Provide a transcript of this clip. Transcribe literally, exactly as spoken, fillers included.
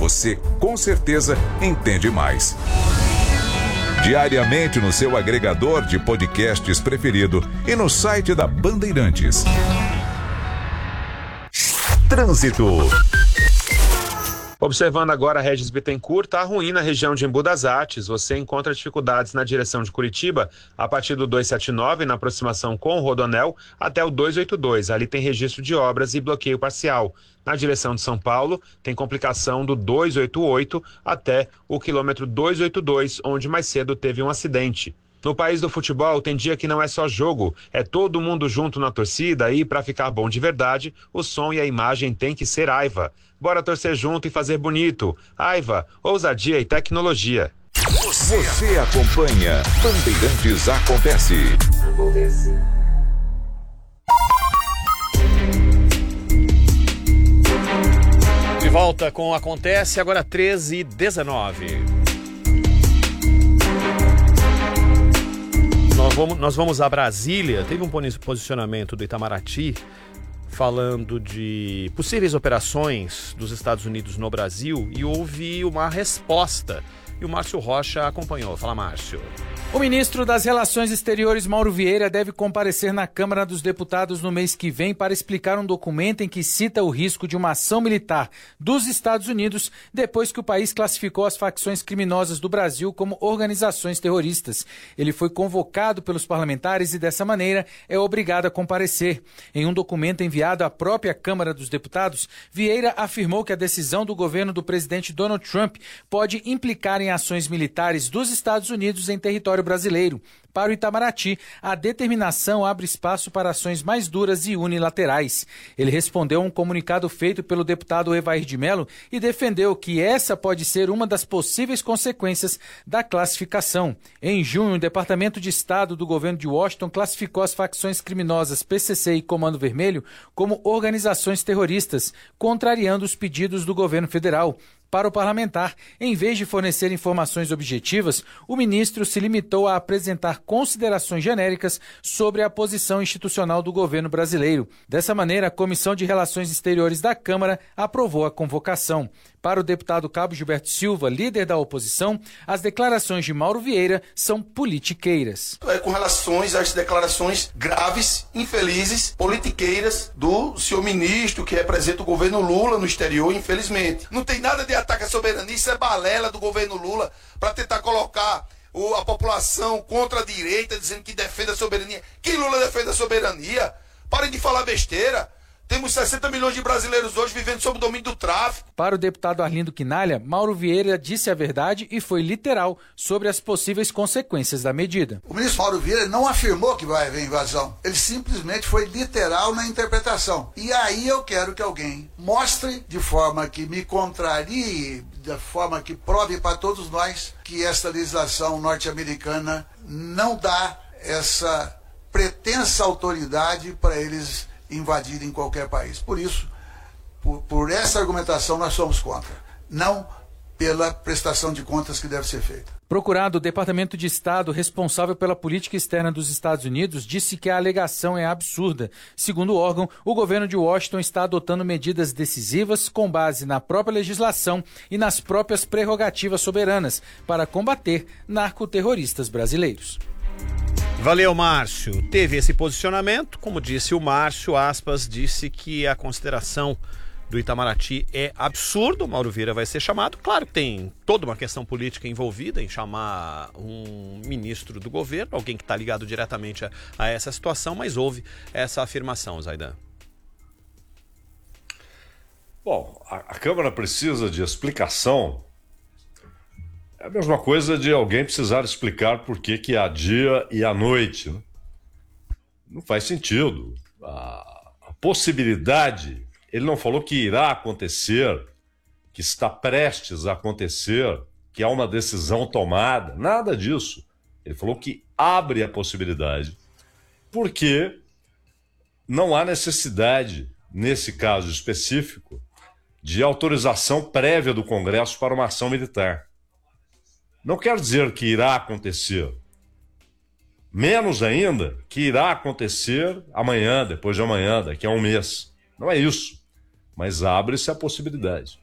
você com certeza entende mais. Diariamente no seu agregador de podcasts preferido e no site da Bandeirantes. Trânsito. Observando agora a Regis Bittencourt, está ruim na região de Embu das Artes. Você encontra dificuldades na direção de Curitiba a partir do duzentos e setenta e nove, na aproximação com o Rodoanel, até o duzentos e oitenta e dois. Ali tem registro de obras e bloqueio parcial. Na direção de São Paulo, tem complicação do duzentos e oitenta e oito até o quilômetro duzentos e oitenta e dois, onde mais cedo teve um acidente. No país do futebol, tem dia que não é só jogo, é todo mundo junto na torcida e, para ficar bom de verdade, o som e a imagem tem que ser Aiva. Bora torcer junto e fazer bonito. Aiva, ousadia e tecnologia. Você acompanha Bandeirantes Acontece. Acontece. De volta com o Acontece, agora treze e dezenove. Nós vamos, nós vamos a Brasília. Teve um posicionamento do Itamaraty falando de possíveis operações dos Estados Unidos no Brasil e houve uma resposta. E o Márcio Rocha acompanhou. Fala, Márcio. O ministro das Relações Exteriores, Mauro Vieira, deve comparecer na Câmara dos Deputados no mês que vem para explicar um documento em que cita o risco de uma ação militar dos Estados Unidos depois que o país classificou as facções criminosas do Brasil como organizações terroristas. Ele foi convocado pelos parlamentares e, dessa maneira, é obrigado a comparecer. Em um documento enviado à própria Câmara dos Deputados, Vieira afirmou que a decisão do governo do presidente Donald Trump pode implicar em ações militares dos Estados Unidos em território brasileiro. Para o Itamaraty, a determinação abre espaço para ações mais duras e unilaterais. Ele respondeu a um comunicado feito pelo deputado Evair de Mello e defendeu que essa pode ser uma das possíveis consequências da classificação. Em junho, o Departamento de Estado do governo de Washington classificou as facções criminosas P C C e Comando Vermelho como organizações terroristas, contrariando os pedidos do governo federal. Para o parlamentar, em vez de fornecer informações objetivas, o ministro se limitou a apresentar considerações genéricas sobre a posição institucional do governo brasileiro. Dessa maneira, a Comissão de Relações Exteriores da Câmara aprovou a convocação. Para o deputado Cabo Gilberto Silva, líder da oposição, as declarações de Mauro Vieira são politiqueiras. É com relações às declarações graves, infelizes, politiqueiras do senhor ministro que representa o governo Lula no exterior, infelizmente. Não tem nada de ataque à soberania, isso é balela do governo Lula para tentar colocar o, a população contra a direita, dizendo que defende a soberania. Que Lula defende a soberania? Parem de falar besteira. Temos sessenta milhões de brasileiros hoje vivendo sob o domínio do tráfico. Para o deputado Arlindo Quinalha, Mauro Vieira disse a verdade e foi literal sobre as possíveis consequências da medida. O ministro Mauro Vieira não afirmou que vai haver invasão. Ele simplesmente foi literal na interpretação. E aí eu quero que alguém mostre de forma que me contrarie, de forma que prove para todos nós que esta legislação norte-americana não dá essa pretensa autoridade para eles invadirem qualquer país. Por isso, por, por essa argumentação, nós somos contra. Não pela prestação de contas que deve ser feita. Procurado, o Departamento de Estado responsável pela política externa dos Estados Unidos disse que a alegação é absurda. Segundo o órgão, o governo de Washington está adotando medidas decisivas com base na própria legislação e nas próprias prerrogativas soberanas para combater narcoterroristas brasileiros. Valeu, Márcio. Teve esse posicionamento, como disse o Márcio, aspas, disse que a consideração do Itamaraty é absurdo. Mauro Vieira vai ser chamado. Claro que tem toda uma questão política envolvida em chamar um ministro do governo, alguém que está ligado diretamente a, a essa situação, mas houve essa afirmação, Zaidan. Bom, a, a Câmara precisa de explicação. É a mesma coisa de alguém precisar explicar por que que há dia e há noite. Né? Não faz sentido. A, a possibilidade, ele não falou que irá acontecer, que está prestes a acontecer, que há uma decisão tomada, nada disso. Ele falou que abre a possibilidade, porque não há necessidade, nesse caso específico, de autorização prévia do Congresso para uma ação militar. Não quer dizer que irá acontecer. Menos ainda que irá acontecer amanhã, depois de amanhã, daqui a um mês. Não é isso. Mas abre-se a possibilidade.